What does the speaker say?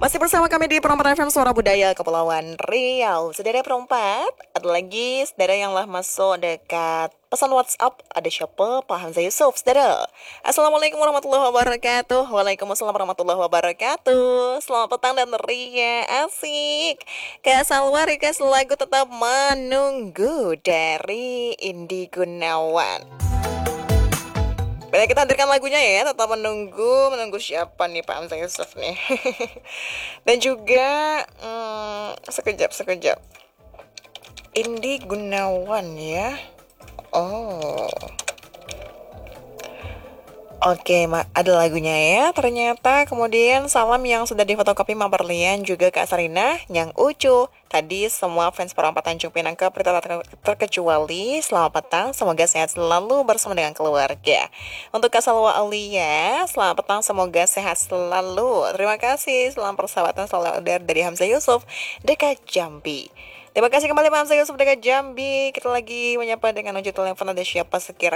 Masih bersama kami di Perempat FM Suara Budaya Kepulauan Riau. Saudara perempat, ada lagi saudara yang lah masuk dekat pesan WhatsApp. Ada siapa? Pak Hamzah Yusuf, saudara. Assalamualaikum warahmatullahi wabarakatuh. Waalaikumsalam warahmatullahi wabarakatuh. Selamat petang dan ria, asik. Kak Salwa request lagu Tetap Menunggu dari Indi Gunawan. Baik, kita hadirkan lagunya ya, tetap menunggu siapa nih Pak Hamzah Yusuf nih. Dan juga sekejap. Indi Gunawan ya. Oh. Oke, ada lagunya ya. Ternyata kemudian salam yang sudah difotokopi Mak Berlian juga Kak Sarina, yang Ucu. Tadi semua fans Perempat Tanjung Pinang ke terkecuali. Selamat petang, semoga sehat selalu bersama dengan keluarga. Untuk Kak Salwa Aulia, selamat petang, semoga sehat selalu. Terima kasih, selamat persahabatan selalu dari Hamzah Yusuf dekat Jambi. Terima kasih kembali Pak Hamzah Yusuf dekat Jambi. Kita lagi menyapa dengan ujung telepon, ada siapa sekira